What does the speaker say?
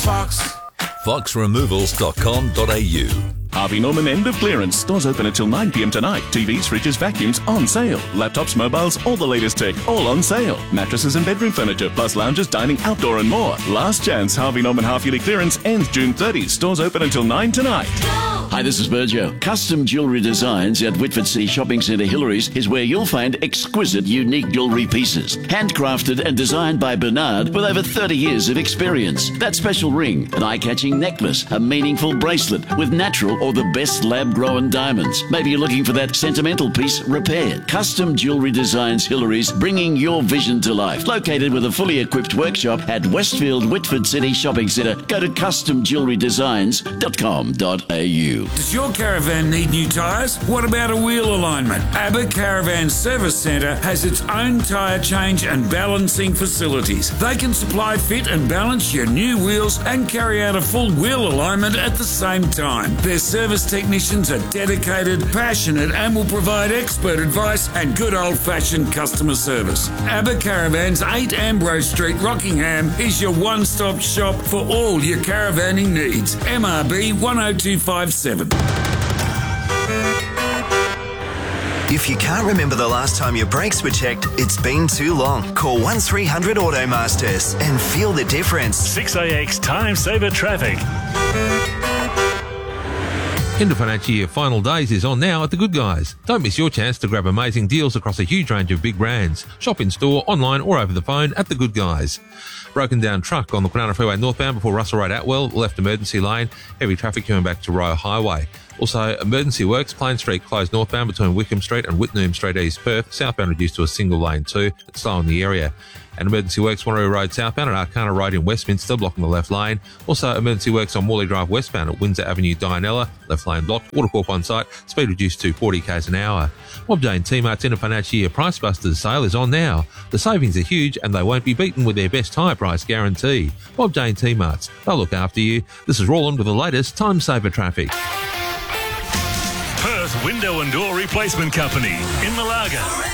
Fox. foxremovals.com.au. Harvey Norman end of clearance. Stores open until 9 p.m. tonight. TVs, fridges, vacuums on sale. Laptops, mobiles, all the latest tech, all on sale. Mattresses and bedroom furniture, plus lounges, dining, outdoor and more. Last chance Harvey Norman half-yearly clearance ends June 30. Stores open until 9 tonight. Hi, this is Virgil. Custom Jewellery Designs at Whitford City Shopping Centre Hillary's is where you'll find exquisite, unique jewellery pieces. Handcrafted and designed by Bernard with over 30 years of experience. That special ring, an eye-catching necklace, a meaningful bracelet with natural or the best lab-grown diamonds. Maybe you're looking for that sentimental piece repaired. Custom Jewellery Designs Hillary's, bringing your vision to life. Located with a fully equipped workshop at Westfield Whitford City Shopping Centre. Go to customjewellerydesigns.com.au. Does your caravan need new tyres? What about a wheel alignment? ABBA Caravan Service Centre has its own tyre change and balancing facilities. They can supply, fit and balance your new wheels and carry out a full wheel alignment at the same time. Their service technicians are dedicated, passionate and will provide expert advice and good old-fashioned customer service. ABBA Caravans, 8 Ambrose Street, Rockingham is your one-stop shop for all your caravanning needs. MRB 10257. If you can't remember the last time your brakes were checked, it's been too long. Call 1300 Automasters and feel the difference. 6AX Time Saver Traffic. End of financial year final days is on now at The Good Guys. Don't miss your chance to grab amazing deals across a huge range of big brands. Shop in store, online or over the phone at The Good Guys. Broken down truck on the Kwinana Freeway northbound before Russell Road Atwell, left emergency lane. Heavy traffic coming back to Royal Highway. Also, emergency works, Plain Street closed northbound between Wickham Street and Whitnum Street East Perth. Southbound reduced to a single lane too. It's slow in the area. And emergency works, Wanneroo Road southbound at Arcana Road in Westminster, blocking the left lane. Also, emergency works on Morley Drive westbound at Windsor Avenue, Dianella, left lane blocked. Watercorp on site, speed reduced to 40 k's an hour. Mob Jane T-Mart's end of financial year Price Busters sale is on now. The savings are huge and they won't be beaten with their best high price guarantee. Mob Jane T-Mart's, they'll look after you. This is Roland with the latest Time Saver Traffic. Perth Window and Door Replacement Company in Malaga.